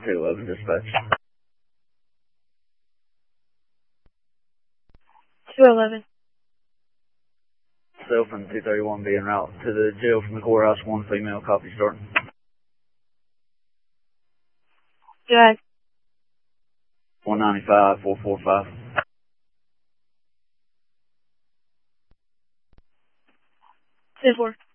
211 dispatch. 211. Self and 231 being route to the jail from the courthouse, 1 female, copy starting. Go ahead. 195, 445. 10-4.